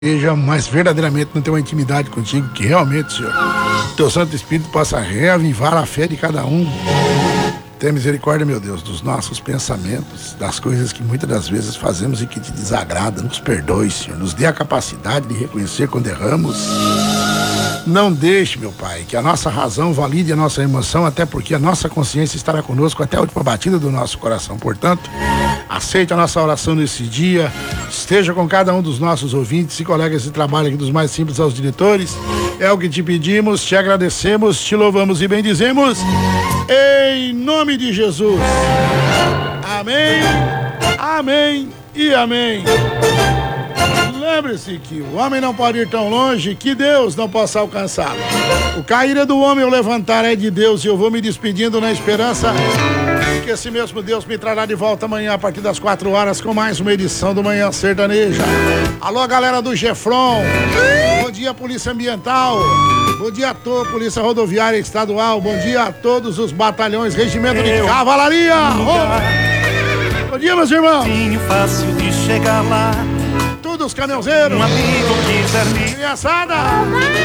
Seja, mas verdadeiramente não tem uma intimidade contigo, que realmente, Senhor, teu Santo Espírito possa reavivar a fé de cada um. Tenha misericórdia, meu Deus, dos nossos pensamentos, das coisas que muitas das vezes fazemos e que te desagrada. Nos perdoe, Senhor, nos dê a capacidade de reconhecer quando erramos. Não deixe, meu Pai, que a nossa razão valide a nossa emoção, até porque a nossa consciência estará conosco até a última batida do nosso coração. Portanto, aceite a nossa oração nesse dia, esteja com cada um dos nossos ouvintes e colegas de trabalho aqui, dos mais simples aos diretores. É o que te pedimos, te agradecemos, te louvamos e bendizemos, em nome de Jesus. Amém, amém e amém. Lembre-se que o homem não pode ir tão longe que Deus não possa alcançá-lo. O cair é do homem, o levantar é de Deus. E eu vou me despedindo na esperança que esse mesmo Deus me trará de volta amanhã a partir das 4 horas com mais uma edição do Manhã Sertaneja. Alô, galera do Gefron. Bom dia, Polícia Ambiental. Bom dia a toda a Polícia Rodoviária Estadual. Bom dia a todos os batalhões, regimento de cavalaria. Bom dia, meus irmãos. Fácil de chegar lá. Todos os caminhoneiros. Um amigo quiser me criançada.